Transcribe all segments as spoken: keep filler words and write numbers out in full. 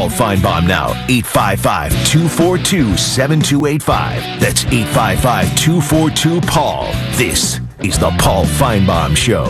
Paul Feinbaum now. eight five five, two four two, seven two eight five. That's eight five five, two four two, Paul. This is the Paul Feinbaum Show.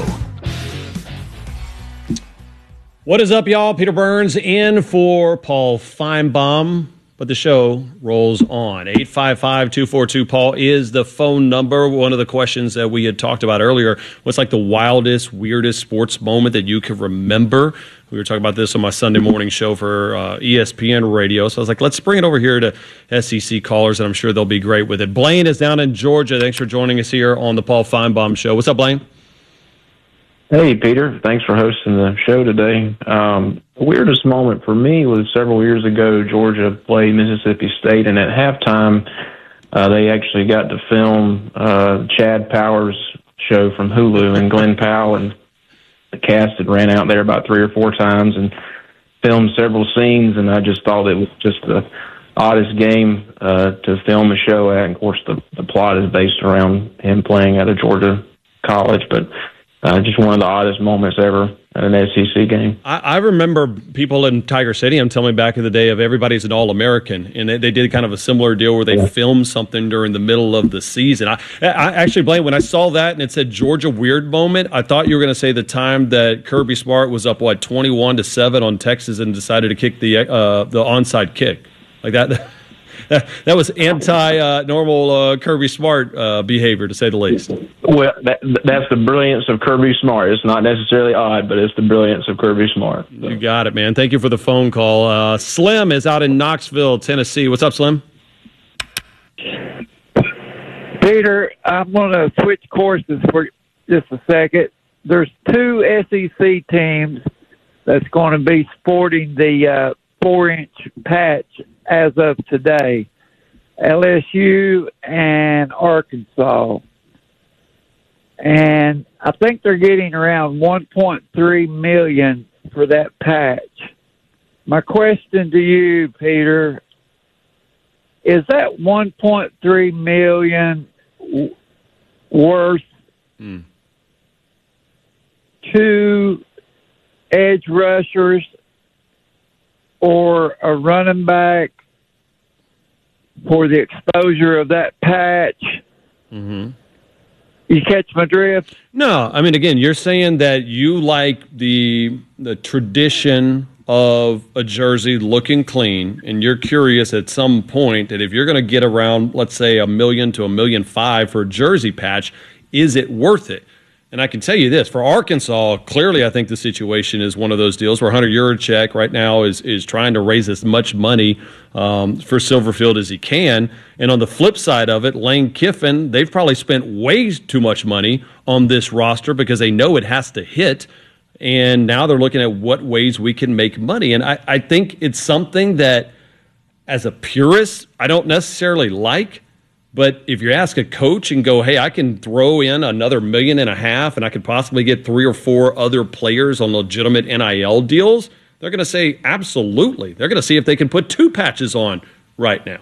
What is up, y'all? Peter Burns in for Paul Feinbaum. But the show rolls on. eight five five, two four two, Paul is the phone number. One of the questions that we had talked about earlier was like the wildest, weirdest sports moment that you can remember. We were talking about this on my Sunday morning show for uh, E S P N Radio. So I was like, let's bring it over here to S E C callers, and I'm sure they'll be great with it. Blaine is down in Georgia. Thanks for joining us here on the Paul Feinbaum Show. What's up, Blaine? Hey, Peter. Thanks for hosting the show today. Um, the weirdest moment for me was several years ago, Georgia played Mississippi State, and at halftime, uh, they actually got to film uh, Chad Powers' show from Hulu, and Glenn Powell and the cast had ran out there about three or four times and filmed several scenes, and I just thought it was just the oddest game uh, to film a show at. And of course, the, the plot is based around him playing at a Georgia college, but Uh, just one of the oddest moments ever at an S E C game. I, I remember people in Tiger Stadium telling me back in the day of everybody's an All-American, and they, they did kind of a similar deal where they yeah. filmed something during the middle of the season. I, I actually, Blaine, when I saw that and it said Georgia weird moment, I thought you were going to say the time that Kirby Smart was up, what, twenty-one to seven on Texas and decided to kick the uh, the onside kick. Like that. That was anti-normal uh, uh, Kirby Smart uh, behavior, to say the least. Well, that, that's the brilliance of Kirby Smart. It's not necessarily odd, but it's the brilliance of Kirby Smart. So. You got it, man. Thank you for the phone call. Uh, Slim is out in Knoxville, Tennessee. What's up, Slim? Peter, I'm going to switch courses for just a second. There's two S E C teams that's going to be sporting the uh, four-inch patch as of today, L S U and Arkansas. And I think they're getting around one point three million dollars for that patch. My question to you, Peter, is that one point three million dollars worth mm. two edge rushers or a running back for the exposure of that patch? Mm-hmm. You catch my drift? No, I mean, again, you're saying that you like the the tradition of a jersey looking clean, and you're curious at some point that if you're going to get around, let's say, a million to a million five for a jersey patch, is it worth it? And I can tell you this, for Arkansas, clearly I think the situation is one of those deals where Hunter Yurachek right now is is trying to raise as much money um, for Silverfield as he can. And on the flip side of it, Lane Kiffin, they've probably spent way too much money on this roster because they know it has to hit. And now they're looking at what ways we can make money. And I, I think it's something that, as a purist, I don't necessarily like. But if you ask a coach and go, hey, I can throw in another million and a half and I could possibly get three or four other players on legitimate N I L deals, they're going to say absolutely. They're going to see if they can put two patches on right now.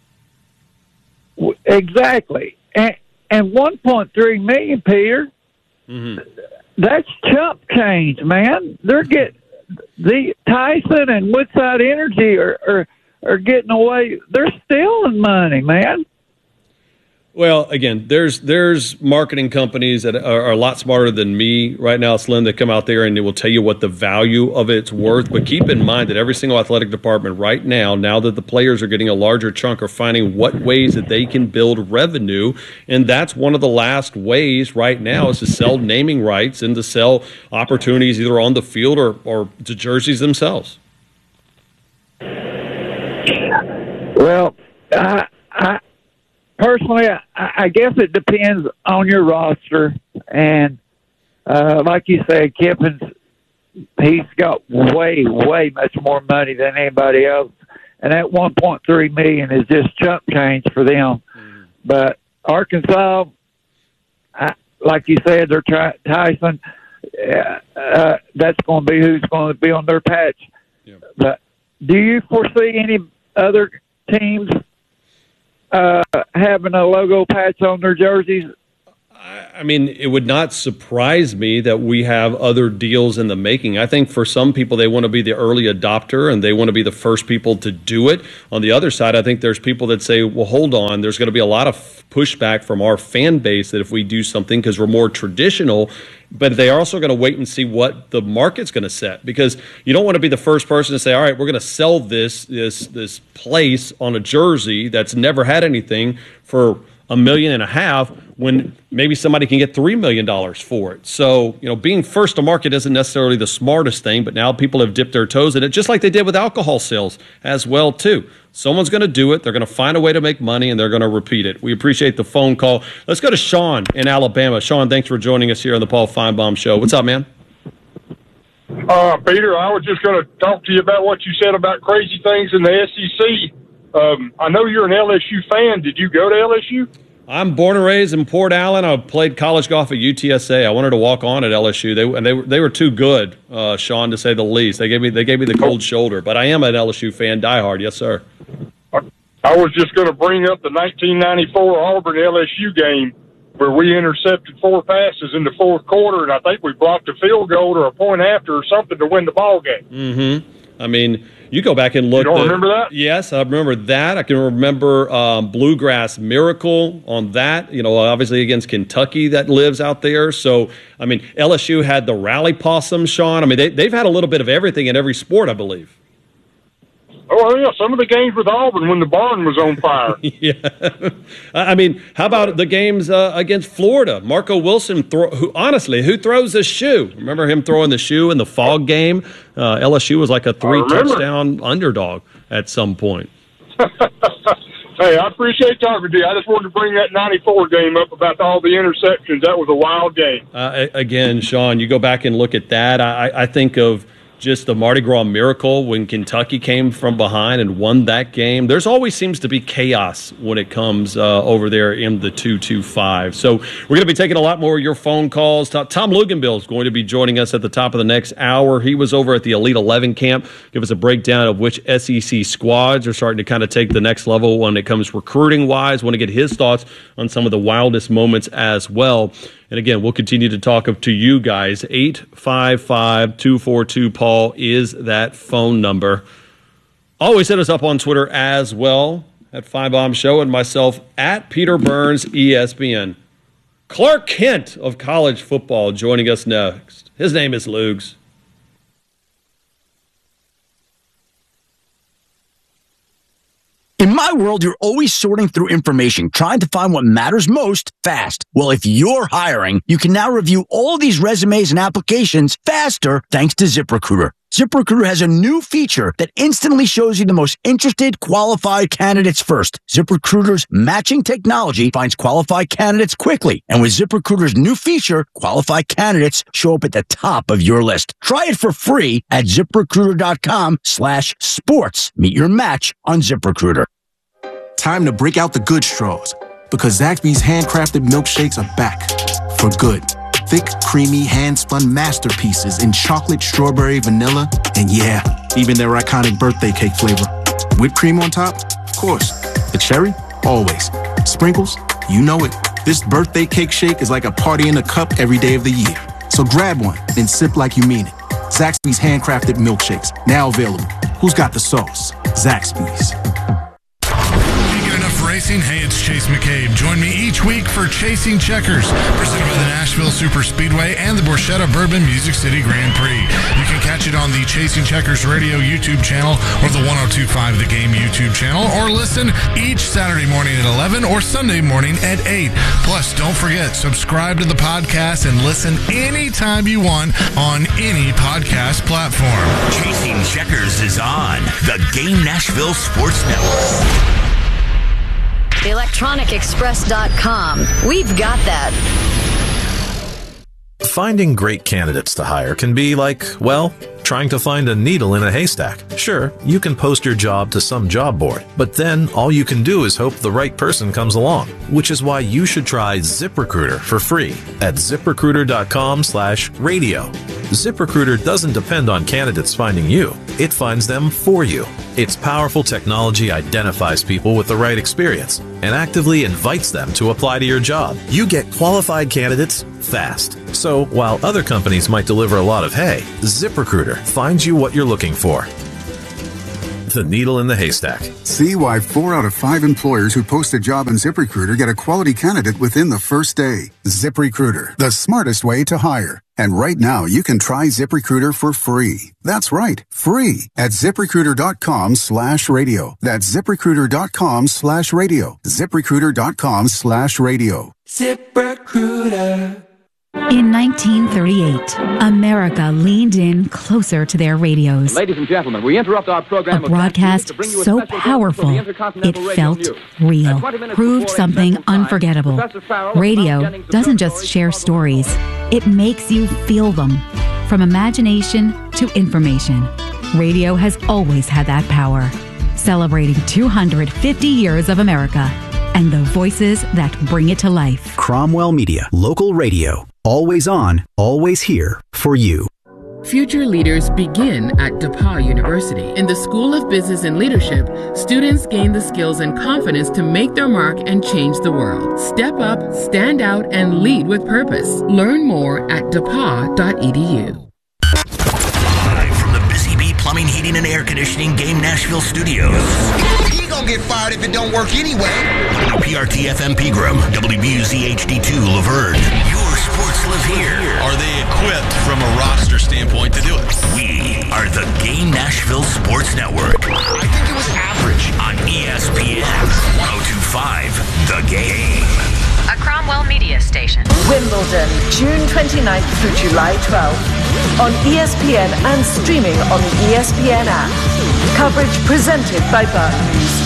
Exactly. And, and one point three million dollars, Peter, mm-hmm. that's chump change, man. They're getting the Tyson and Woodside Energy are, are, are getting away. They're stealing money, man. Well, again, there's there's marketing companies that are, are a lot smarter than me right now, Slim, that come out there and they will tell you what the value of it's worth. But keep in mind that every single athletic department right now, now that the players are getting a larger chunk, are finding what ways that they can build revenue. And that's one of the last ways right now is to sell naming rights and to sell opportunities either on the field or, or to jerseys themselves. Well, I... I Personally, I, I guess it depends on your roster. And uh, like you said, Kiffin's, he's got way, way much more money than anybody else. And that one point three million dollars is just chump change for them. Mm-hmm. But Arkansas, I, like you said, they're try, Tyson, uh, uh, that's going to be who's going to be on their patch. Yeah. But do you foresee any other teams Uh, having a logo patch on their jerseys? I mean, it would not surprise me that we have other deals in the making. I think for some people, they want to be the early adopter and they want to be the first people to do it. On the other side, I think there's people that say, well, hold on, there's going to be a lot of pushback from our fan base that if we do something because we're more traditional, but they are also going to wait and see what the market's going to set, because you don't want to be the first person to say, all right, we're going to sell this this this place on a jersey that's never had anything for a million and a half when maybe somebody can get three million dollars for it. So, you know, being first to market isn't necessarily the smartest thing, but now people have dipped their toes in it, just like they did with alcohol sales as well, too. Someone's going to do it. They're going to find a way to make money, and they're going to repeat it. We appreciate the phone call. Let's go to Sean in Alabama. Sean, thanks for joining us here on the Paul Feinbaum Show. What's up, man? Uh, Peter, I was just going to talk to you about what you said about crazy things in the S E C. Um, I know you're an L S U fan. Did you go to L S U? I'm born and raised in Port Allen. I played college golf at U T S A. I wanted to walk on at L S U. They and they they were too good, uh, Sean, to say the least. They gave me they gave me the cold shoulder. But I am an L S U fan, diehard. Yes, sir. I was just going to bring up the nineteen ninety-four Auburn L S U game where we intercepted four passes in the fourth quarter, and I think we blocked a field goal or a point after or something to win the ball game. Mm-hmm. I mean, you go back and look. You don't the, remember that? Yes, I remember that. I can remember um, Bluegrass Miracle on that, you know, obviously against Kentucky that lives out there. So, I mean, L S U had the Rally Possum, Sean. I mean, they, they've had a little bit of everything in every sport, I believe. Oh, yeah, some of the games with Auburn when the barn was on fire. Yeah. I mean, how about the games uh, against Florida? Marco Wilson, throw, who honestly, who throws the shoe? Remember him throwing the shoe in the fog game? Uh, L S U was like a three-touchdown underdog at some point. Hey, I appreciate talking to you. I just wanted to bring that ninety-four game up about all the interceptions. That was a wild game. Uh, again, Sean, you go back and look at that. I, I think of just the Mardi Gras Miracle when Kentucky came from behind and won that game. There's always seems to be chaos when it comes uh, over there in the two two five. So we're going to be taking a lot more of your phone calls. Tom Luganbill is going to be joining us at the top of the next hour. He was over at the Elite eleven camp. Give us a breakdown of which S E C squads are starting to kind of take the next level when it comes recruiting-wise. Want to get his thoughts on some of the wildest moments as well. And again, we'll continue to talk to you guys. eight five five, two four two, Paul is that phone number. Always hit us up on Twitter as well at Feinbaum Show, and myself at Peter Burns, E S P N. Clark Kent of college football joining us next. His name is Lugs. In my world, you're always sorting through information, trying to find what matters most fast. Well, if you're hiring, you can now review all these resumes and applications faster thanks to ZipRecruiter. ZipRecruiter has a new feature that instantly shows you the most interested, qualified candidates first. ZipRecruiter's matching technology finds qualified candidates quickly. And with ZipRecruiter's new feature, qualified candidates show up at the top of your list. Try it for free at ZipRecruiter.com slash sports. Meet your match on ZipRecruiter. Time to break out the good straws, because Zaxby's handcrafted milkshakes are back for good. Thick, creamy, hand-spun masterpieces in chocolate, strawberry, vanilla, and yeah, even their iconic birthday cake flavor. Whipped cream on top? Of course. The cherry? Always. Sprinkles? You know it. This birthday cake shake is like a party in a cup every day of the year. So grab one and sip like you mean it. Zaxby's handcrafted milkshakes, now available. Who's got the sauce? Zaxby's. Racing. Hey, it's Chase McCabe. Join me each week for Chasing Checkers, presented by the Nashville Super Speedway and the Borchetta Bourbon Music City Grand Prix. You can catch it on the Chasing Checkers Radio YouTube channel or the one oh two point five The Game YouTube channel, or listen each Saturday morning at eleven or Sunday morning at eight. Plus, don't forget, subscribe to the podcast and listen anytime you want on any podcast platform. Chasing Checkers is on the Game Nashville Sports Network. electronic express dot com. We've got that. Finding great candidates to hire can be like, well, trying to find a needle in a haystack. Sure, you can post your job to some job board, but then all you can do is hope the right person comes along, which is why you should try ZipRecruiter for free at ZipRecruiter.com slash radio. ZipRecruiter doesn't depend on candidates finding you. It finds them for you. Its powerful technology identifies people with the right experience and actively invites them to apply to your job. You get qualified candidates fast. So while other companies might deliver a lot of hay, ZipRecruiter finds you what you're looking for. The needle in the haystack. See why four out of five employers who post a job on ZipRecruiter get a quality candidate within the first day. ZipRecruiter, the smartest way to hire. And right now, you can try ZipRecruiter for free. That's right, free at ZipRecruiter.com slash radio. That's ZipRecruiter.com slash radio. ZipRecruiter.com slash radio. ZipRecruiter. In nineteen thirty-eight, America leaned in closer to their radios. Ladies and gentlemen, we interrupt our program. A broadcast so powerful, it felt real, proved something unforgettable. Radio doesn't just share stories, it makes you feel them. From imagination to information, radio has always had that power. Celebrating two hundred fifty years of America and the voices that bring it to life. Cromwell Media, local radio. Always on, always here for you. Future leaders begin at DePauw University. In the School of Business and Leadership, students gain the skills and confidence to make their mark and change the world. Step up, stand out, and lead with purpose. Learn more at d e p a w dot e d u. Live from the Busy Bee Plumbing, Heating, and Air Conditioning Game Nashville Studios. He gonna get fired if it don't work anyway. W P R T F M Pegram, W B U Z H D two Laverne. Your sports live here. Are they equipped from a roster standpoint to do it? We are the Game Nashville Sports Network. I think it was average. On E S P N one oh two point five, The Game. A Cromwell Media Station. Wimbledon, June twenty-ninth through July twelfth. On E S P N and streaming on the E S P N app. Coverage presented by Barclays.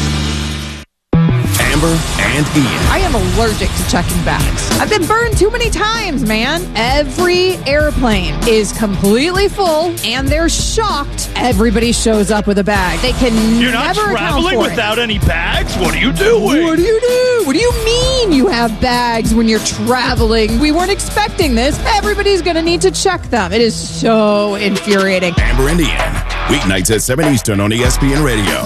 Amber and Ian. I am allergic to checking bags. I've been burned too many times, man. Every airplane is completely full, and they're shocked everybody shows up with a bag. They can You're never not account traveling for without it. any bags? What are you doing? What do you do? What do you mean you have bags when you're traveling? We weren't expecting this. Everybody's going to need to check them. It is so infuriating. Amber and Ian, weeknights at seven Eastern on E S P N Radio.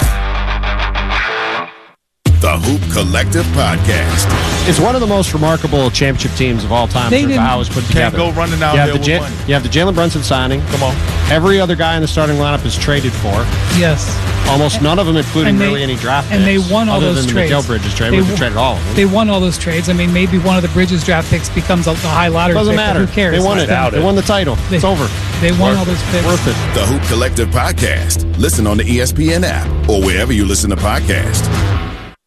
The Hoop Collective Podcast. It's one of the most remarkable championship teams of all time. They How it was put can't together. go running out you have there the with Ja- money. You have the Jalen Brunson signing. Come on. Every other guy in the starting lineup is traded for. Yes. Almost none of them, including And they- really any draft and picks. they won all other those than trades. the Miguel Bridges trade. They We won- traded all of them. They won all those trades. I mean, maybe one of the Bridges draft picks becomes a, a high lottery Doesn't pick, but matter. who cares? They won it. They won the title. They- it's over. They won Worth all those it. picks. Worth it. The Hoop Collective Podcast. Listen on the E S P N app or wherever you listen to podcasts.